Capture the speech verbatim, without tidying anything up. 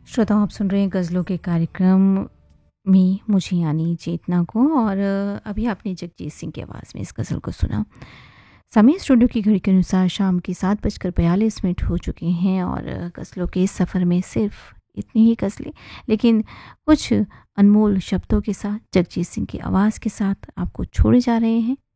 श्रोताओं, आप सुन रहे हैं गज़लों के कार्यक्रम में मुझे यानी चेतना को। और अभी आपने जगजीत सिंह की आवाज़ में इस गज़ल को सुना। समय स्टूडियो की घड़ी के अनुसार शाम के सात बजकर बयालीस मिनट हो चुके हैं और गज़लों के इस सफ़र में सिर्फ इतनी ही गज़लें, लेकिन कुछ अनमोल शब्दों के साथ जगजीत सिंह की आवाज़ के साथ आपको छोड़े जा रहे हैं।